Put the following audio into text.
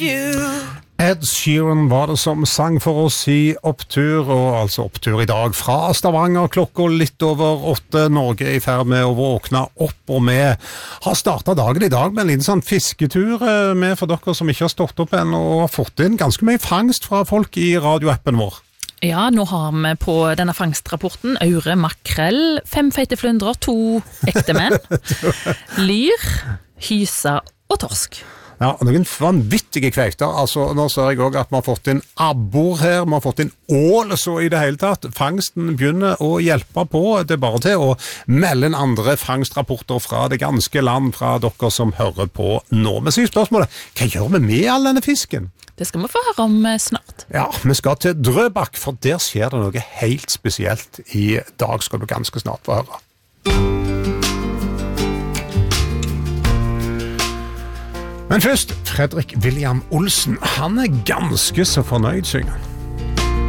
Ed Sheeran var det som sang for oss i Opptur, og altså Opptur i dag fra Stavanger, klokka litt over 8. Norge er i ferd med å våkne opp, og vi har startet dagen i dag med en liten sånn fisketur med for dere som ikke har stått opp ennå, og har fått inn ganske mye fangst fra folk i radioappen vår. Ja, nå har vi på denne fangstrapporten aure, makrell, 5 feite flyndrer, 2 ekte menn, lyr, hysa og torsk. Ja, noen vanvittige kveikter. Altså, nå ser jeg også at vi har fått inn abbor her, vi har fått inn ål, så i det hele tatt. Fangsten begynner å hjelpe på. Det er bare til å melde inn andre fangstrapporter fra det ganske land, fra dere som hører på nå. Men så er spørsmålet, hva gjør vi med all denne fisken? Det skal vi få høre om snart. Ja, vi skal til Drøbak, for der skjer det noe helt spesielt. I dag skal du ganske snart få høre. Men først, Fredrik William Olsen. Han er ganske så fornøyd, synger han.